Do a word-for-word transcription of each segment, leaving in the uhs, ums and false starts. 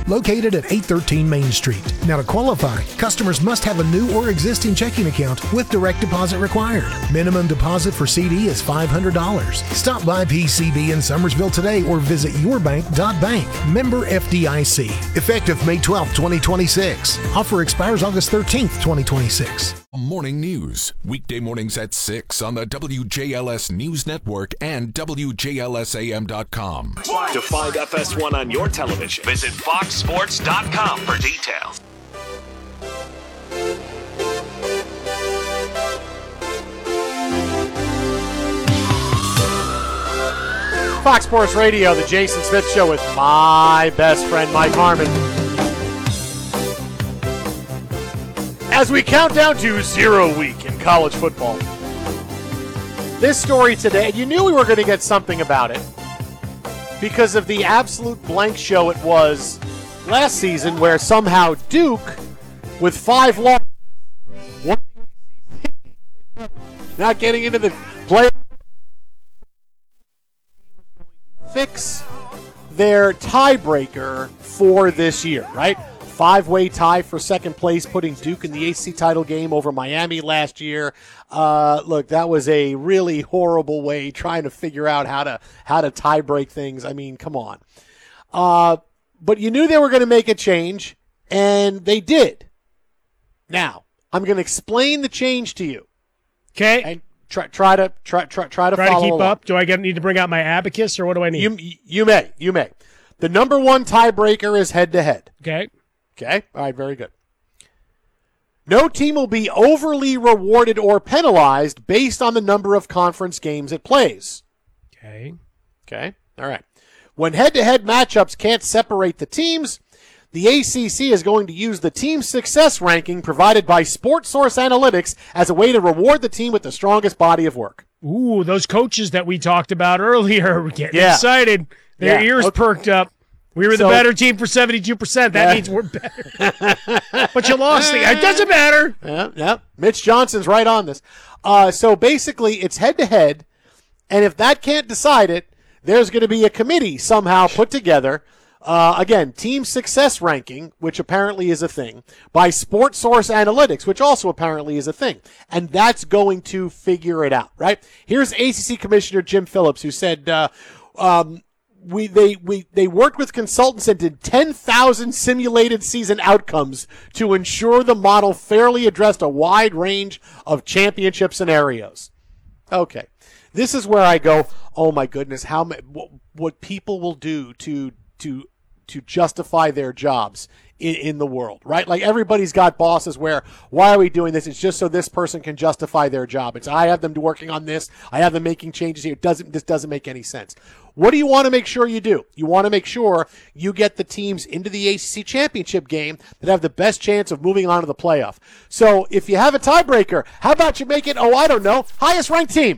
located at eight thirteen Main Street. Now, to qualify, customers must have a new or existing checking account with direct deposit required. Minimum deposit for C D is five hundred dollars. Stop by P C B in Summersville today or visit your bank dot bank. Member F D I C. Effective May twelfth, twenty twenty-six. Offer expires August thirteenth, twenty twenty-six. Morning news, weekday mornings at six on the W J L S News Network and W J L S A M dot com. To find F S one on your television, visit fox sports dot com for details. Fox Sports Radio, the Jason Smith Show with my best friend, Mike Harmon. As we count down to zero week in college football. This story today, you knew we were going to get something about it because of the absolute blank show it was last season where somehow Duke, with five losses, not getting into the play, fix their tiebreaker for this year, right? Five-way tie for second place, putting Duke in the A C C title game over Miami last year. Uh, look, that was a really horrible way trying to figure out how to how to tie break things. I mean, come on. Uh, but you knew they were going to make a change, and they did. Now, I'm going to explain the change to you. Okay. And try try to try try try to try follow to keep along. up. Do I get, need to bring out my abacus, or what do I need? You you may you may. The number one tiebreaker is head to head. Okay. Okay. All right. Very good. No team will be overly rewarded or penalized based on the number of conference games it plays. Okay. Okay. All right. When head-to-head matchups can't separate the teams, the A C C is going to use the team success ranking provided by SportSource Analytics as a way to reward the team with the strongest body of work. Ooh, those coaches that we talked about earlier were getting Yeah. excited. Their Yeah. ears Okay. perked up. We were the So- better team for seventy-two percent. That Yeah. means we're better. But you lost. It doesn't matter. Yeah, yeah. Mitch Johnson's right on this. Uh, so basically, it's head-to-head, and if that can't decide it, there's going to be a committee somehow put together. Uh, again, team success ranking, which apparently is a thing, by SportSource Analytics, which also apparently is a thing. And that's going to figure it out, right? Here's A C C Commissioner Jim Phillips, who said, uh, um, we they we they worked with consultants and did ten thousand simulated season outcomes to ensure the model fairly addressed a wide range of championship scenarios. Okay. This is where I go, oh my goodness, how ma- what, what people will do to to to justify their jobs in, in the world, right? Like everybody's got bosses where, why are we doing this? It's just so this person can justify their job. It's I have them working on this. I have them making changes here. It doesn't, this doesn't make any sense. What do you want to make sure you do? You want to make sure you get the teams into the A C C championship game that have the best chance of moving on to the playoff. So if you have a tiebreaker, how about you make it, oh, I don't know, highest ranked team?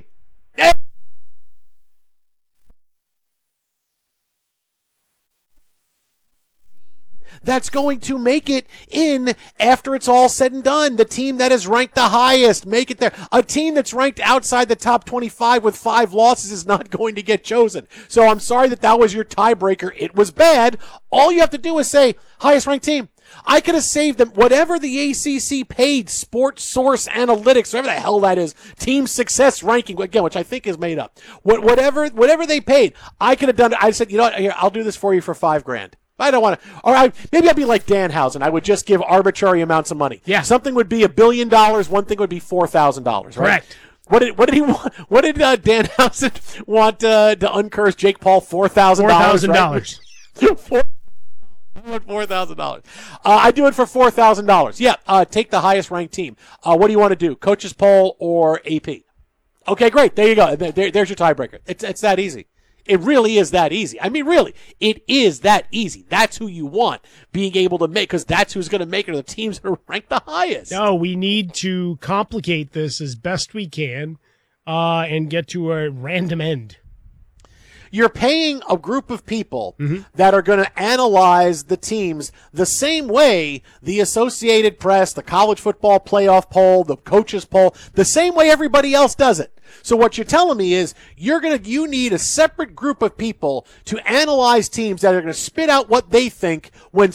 That's going to make it in after it's all said and done. The team that is ranked the highest, make it there. A team that's ranked outside the top twenty-five with five losses is not going to get chosen. So I'm sorry that that was your tiebreaker. It was bad. All you have to do is say, highest ranked team. I could have saved them whatever the A C C paid SportSource Analytics, whatever the hell that is, team success ranking, again, which I think is made up. What, whatever, whatever they paid, I could have done it. I said, you know what, here, I'll do this for you for five grand. I don't want to, or I, maybe I'd be like Danhausen. I would just give arbitrary amounts of money. Yeah. Something would be a billion dollars. One thing would be four thousand dollars, right? Correct. What did, what did he want? What did uh, Danhausen want uh, to uncurse Jake Paul? four thousand dollars. four thousand dollars. Right? four thousand dollars. Uh, I do it for four thousand dollars. Yeah, uh, take the highest ranked team. Uh, what do you want to do? Coaches poll or A P? Okay, great. There you go. There, there's your tiebreaker. It's, it's that easy. It really is that easy. I mean, really, it is that easy. That's who you want being able to make, because that's who's going to make it, are the teams that are ranked the highest. No, we need to complicate this as best we can uh, and get to a random end. You're paying a group of people Mm-hmm. that are going to analyze the teams the same way the Associated Press, the college football playoff poll, the coaches poll, the same way everybody else does it. So what you're telling me is you're going to, you need a separate group of people to analyze teams that are going to spit out what they think when